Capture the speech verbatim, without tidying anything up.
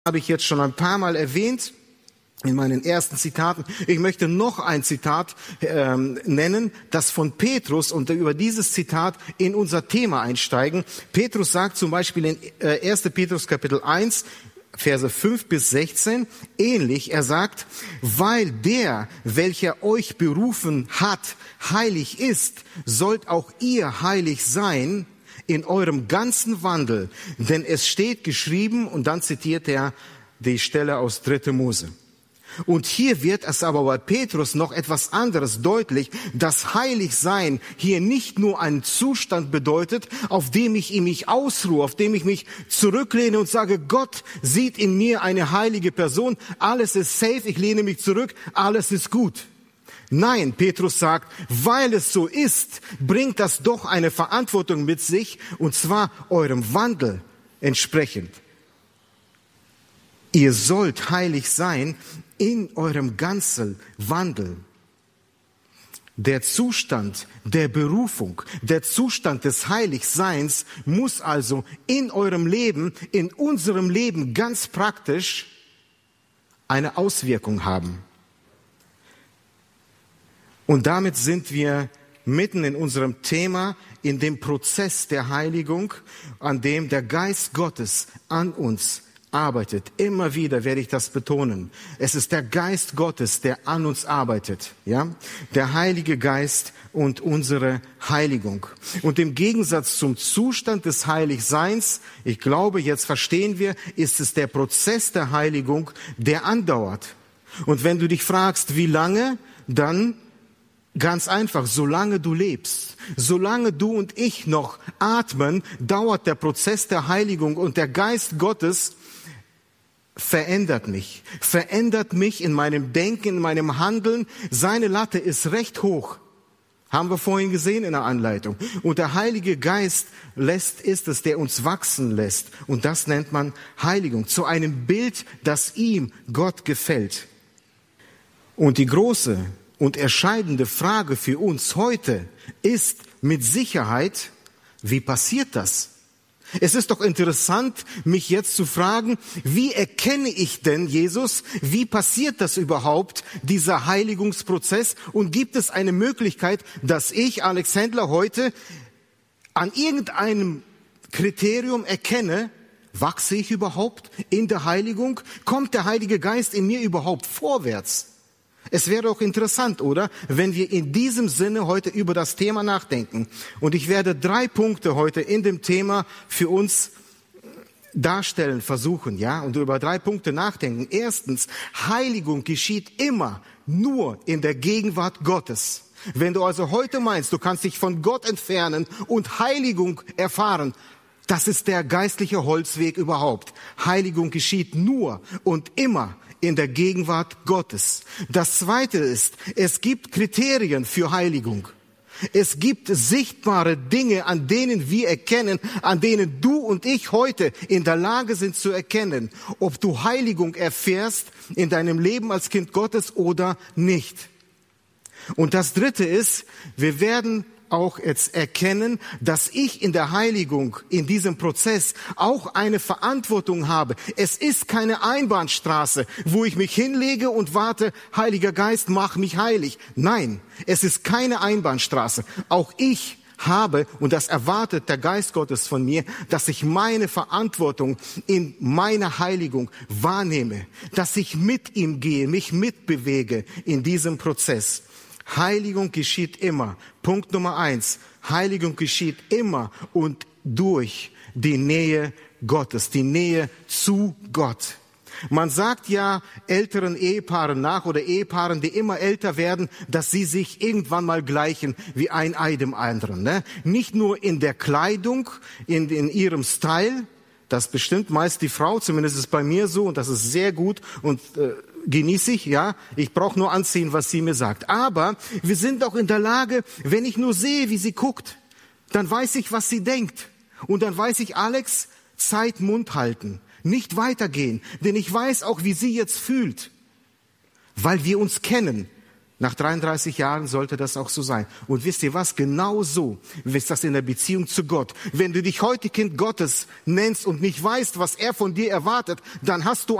habe ich jetzt schon ein paar Mal erwähnt in meinen ersten Zitaten. Ich möchte noch ein Zitat ähm, nennen, das von Petrus, und über dieses Zitat in unser Thema einsteigen. Petrus sagt zum Beispiel in äh, erster Petrus Kapitel eins, Verse fünf bis sechzehn, ähnlich. Er sagt, weil der, welcher euch berufen hat, heilig ist, sollt auch ihr heilig sein in eurem ganzen Wandel. Denn es steht geschrieben, und dann zitiert er die Stelle aus dritter Mose. Und hier wird es aber bei Petrus noch etwas anderes deutlich, dass Heiligsein hier nicht nur einen Zustand bedeutet, auf dem ich in mich ausruhe, auf dem ich mich zurücklehne und sage, Gott sieht in mir eine heilige Person, alles ist safe, ich lehne mich zurück, alles ist gut. Nein, Petrus sagt, weil es so ist, bringt das doch eine Verantwortung mit sich, und zwar eurem Wandel entsprechend. Ihr sollt heilig sein in eurem ganzen Wandel. Der Zustand der Berufung, der Zustand des Heiligseins muss also in eurem Leben, in unserem Leben ganz praktisch eine Auswirkung haben. Und damit sind wir mitten in unserem Thema, in dem Prozess der Heiligung, an dem der Geist Gottes an uns arbeitet. Immer wieder werde ich das betonen. Es ist der Geist Gottes, der an uns arbeitet, ja? Der Heilige Geist und unsere Heiligung. Und im Gegensatz zum Zustand des Heiligseins, ich glaube, jetzt verstehen wir, ist es der Prozess der Heiligung, der andauert. Und wenn du dich fragst, wie lange, dann ganz einfach, solange du lebst, solange du und ich noch atmen, dauert der Prozess der Heiligung, und der Geist Gottes verändert mich, verändert mich in meinem Denken, in meinem Handeln. Seine Latte ist recht hoch. Haben wir vorhin gesehen in der Anleitung. Und der Heilige Geist lässt, ist es, der uns wachsen lässt. Und das nennt man Heiligung. Zu einem Bild, das ihm, Gott, gefällt. Und die große und entscheidende Frage für uns heute ist mit Sicherheit, wie passiert das? Es ist doch interessant, mich jetzt zu fragen, wie erkenne ich denn Jesus? Wie passiert das überhaupt, dieser Heiligungsprozess? Und gibt es eine Möglichkeit, dass ich, Alex Händler, heute an irgendeinem Kriterium erkenne, wachse ich überhaupt in der Heiligung? Kommt der Heilige Geist in mir überhaupt vorwärts? Es wäre doch interessant, oder? Wenn wir in diesem Sinne heute über das Thema nachdenken. Und ich werde drei Punkte heute in dem Thema für uns darstellen, versuchen, ja? Und über drei Punkte nachdenken. Erstens, Heiligung geschieht immer nur in der Gegenwart Gottes. Wenn du also heute meinst, du kannst dich von Gott entfernen und Heiligung erfahren, das ist der geistliche Holzweg überhaupt. Heiligung geschieht nur und immer in der Gegenwart Gottes. Das Zweite ist, es gibt Kriterien für Heiligung. Es gibt sichtbare Dinge, an denen wir erkennen, an denen du und ich heute in der Lage sind zu erkennen, ob du Heiligung erfährst in deinem Leben als Kind Gottes oder nicht. Und das Dritte ist, wir werden auch jetzt erkennen, dass ich in der Heiligung, in diesem Prozess auch eine Verantwortung habe. Es ist keine Einbahnstraße, wo ich mich hinlege und warte, Heiliger Geist, mach mich heilig. Nein, es ist keine Einbahnstraße. Auch ich habe, und das erwartet der Geist Gottes von mir, dass ich meine Verantwortung in meiner Heiligung wahrnehme, dass ich mit ihm gehe, mich mitbewege in diesem Prozess. Heiligung geschieht immer. Punkt Nummer eins. Heiligung geschieht immer und durch die Nähe Gottes, die Nähe zu Gott. Man sagt ja älteren Ehepaaren nach oder Ehepaaren, die immer älter werden, dass sie sich irgendwann mal gleichen wie ein Ei dem anderen. Ne? Nicht nur in der Kleidung, in, in ihrem Style, das bestimmt meist die Frau, zumindest ist es bei mir so, und das ist sehr gut und äh, genieße ich, ja. Ich brauche nur anziehen, was sie mir sagt. Aber wir sind auch in der Lage, wenn ich nur sehe, wie sie guckt, dann weiß ich, was sie denkt. Und dann weiß ich, Alex, Zeit, Mund halten, nicht weitergehen. Denn ich weiß auch, wie sie jetzt fühlt, weil wir uns kennen. Nach dreiunddreißig Jahren sollte das auch so sein. Und wisst ihr was? Genau so ist das in der Beziehung zu Gott. Wenn du dich heute Kind Gottes nennst und nicht weißt, was er von dir erwartet, dann hast du